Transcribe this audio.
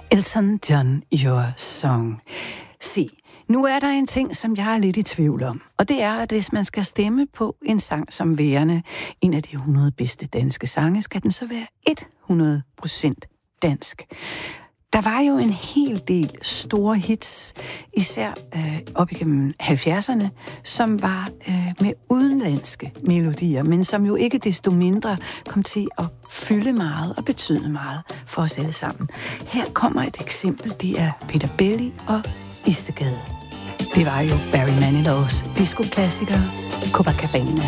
Elton John, Your Song. Se, nu er der en ting, som jeg er lidt i tvivl om, og det er, at hvis man skal stemme på en sang som værende en af de 100 bedste danske sange, skal den så være 100% dansk. Der var jo en hel del store hits, især op igennem 70'erne, som var med udenlandske melodier, men som jo ikke desto mindre kom til at fylde meget og betyde meget for os alle sammen. Her kommer et eksempel, det er Peter Belli og Istegade. Det var jo Barry Manilows disco-klassiker Copacabana.